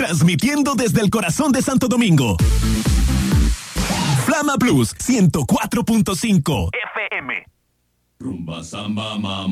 Transmitiendo desde el corazón de Santo Domingo. Flama Plus 104.5 FM. Rumba, samba, mamá.